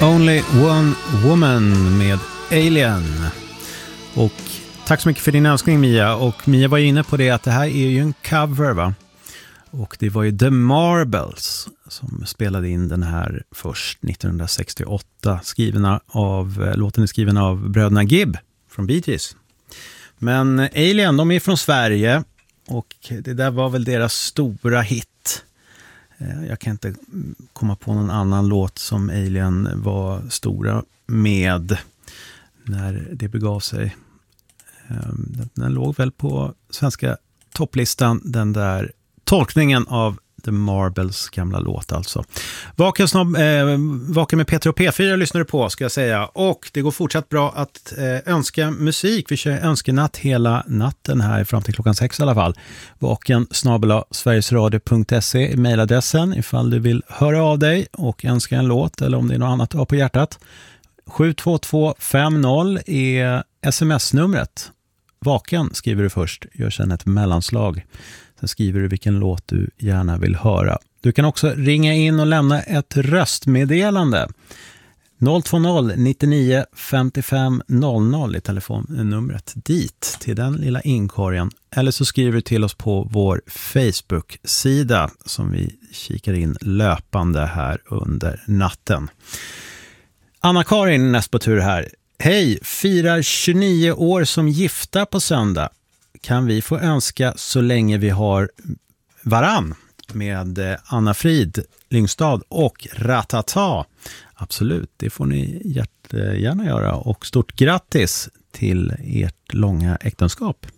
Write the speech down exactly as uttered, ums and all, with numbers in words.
Only One Woman med Alien. Och tack så mycket för din önskning, Mia. Och Mia var inne på det att det här är ju en cover, va? Och det var ju The Marbles som spelade in den här först nittonhundrasextioåtta. Skrivna av, låten är skriven av bröderna Gibb från Bee Gees. Men Alien, de är från Sverige och det där var väl deras stora hit. Jag kan inte komma på någon annan låt som Alien var stora med när det begav sig. Den låg väl på svenska topplistan, den där tolkningen av The Marbles gamla låt alltså. Vaken, snobb, eh, Vaken med Peter och P fyra lyssnar du på, ska jag säga. Och det går fortsatt bra att eh, önska musik. Vi kör önskenatt hela natten här fram till klockan sex i alla fall. Vaken snabel-a sverigesradio punkt se är mejladressen ifall du vill höra av dig och önska en låt eller om det är något annat du har på hjärtat. sju två två fem noll är sms-numret. Vaken skriver du först, gör sedan ett mellanslag. Sen skriver du vilken låt du gärna vill höra. Du kan också ringa in och lämna ett röstmeddelande. noll två noll nittionio femtiofem noll noll i telefonnumret dit till den lilla inkorgen. Eller så skriver du till oss på vår Facebook-sida som vi kikar in löpande här under natten. Anna-Karin näst på tur här. Hej, firar tjugonio år som gifta på söndag. Kan vi få önska så länge vi har varann med Anna Frid Lyngstad och Ratata? Absolut, det får ni jättegärna göra och stort grattis till ert långa äktenskap.